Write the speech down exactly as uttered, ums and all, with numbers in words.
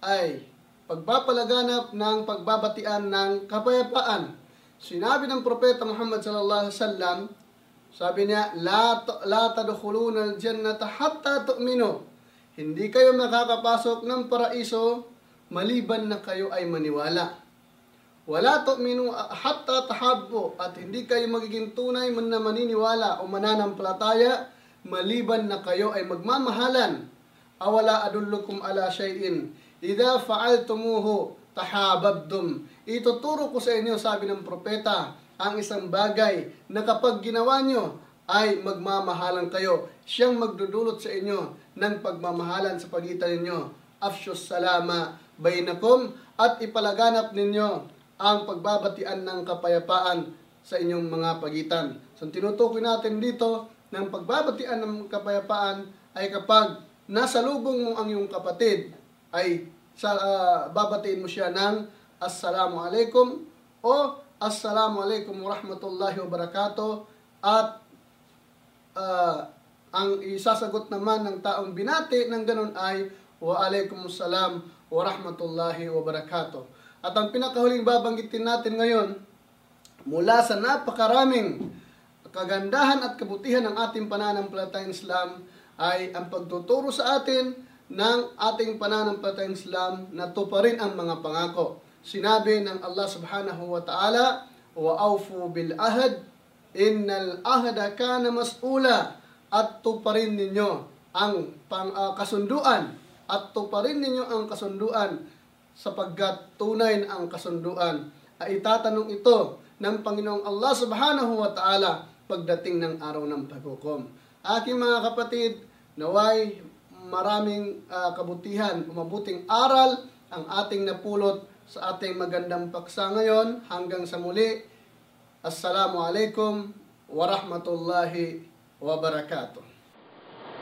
ay pagpapalaganap ng pagbabatian ng kapayapaan. Sinabi ng Propeta Muhammad sallallahu alaihi wasallam, sabi niya, la, la tadkhuluna al-jannata hatta tu'minu. Hindi kayo makakapasok ng paraiso maliban na kayo ay maniwala. Wala tu'minu hatta tahabbu, at hindi kayo magiging tunay man na maniniwala o mananampalataya maliban na kayo ay magmamahalan. Awala adullukum ala shay'in idza fa'altumuhu tahabbtum. Ituturo ko sa inyo, sabi ng propeta, ang isang bagay na kapag ginawa nyo ay magmamahalan kayo. Siyang magdudulot sa inyo ng pagmamahalan sa pagitan ninyo. Afshus salama bainakum, at ipalaganap ninyo ang pagbabatian ng kapayapaan sa inyong mga pagitan. So, tinutukoy natin dito ng pagbabatian ng kapayapaan ay kapag nasa lubong mo ang iyong kapatid, ay sa, uh, babatiin mo siya ng Assalamu alaikum o Assalamu alaikum warahmatullahi wabarakatuh, at uh, ang isasagot naman ng taong binati ng ganun ay Wa alaikumussalam warahmatullahi wabarakatuh. At ang pinakahuling babanggitin natin ngayon, mula sa napakaraming kagandahan at kabutihan ng ating pananampalatayang Islam, ay ang pagtuturo sa atin ng ating pananampalatayang Islam na tuparin ang mga pangako. Sinabi ng Allah subhanahu wa ta'ala, wa awfu bil ahad, innal ahada kana mas'ula, at tuparin ninyo ang pang, uh, kasunduan, at tuparin ninyo ang kasunduan, sapagkat tunay na ang kasunduan ay itatanong ito ng Panginoong Allah subhanahu wa ta'ala pagdating ng araw ng paghukom. Aking mga kapatid, naway maraming uh, kabutihan, mabuting aral ang ating napulot sa ating magandang paksa ngayon. Hanggang sa muli, Assalamu alaikum warahmatullahi wabarakatuh.